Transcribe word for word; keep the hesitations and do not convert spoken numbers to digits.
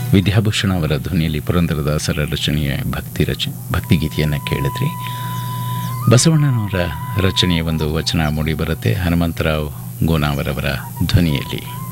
ವಿದ್ಯಾಭೂಷಣ ಅವರ ಧ್ವನಿಯಲ್ಲಿ ಪುರಂದರದಾಸರ ರಚನೆಯ ಭಕ್ತಿ ರಚ ಭಕ್ತಿಗೀತೆಯನ್ನು ಕೇಳಿದ್ರಿ. ಬಸವಣ್ಣನವರ ರಚನೆಯ ಒಂದು ವಚನ ಮೂಡಿ ಬರುತ್ತೆ ಹನುಮಂತರಾವ್ ಗೋನಾವರವರ ಧ್ವನಿಯಲ್ಲಿ.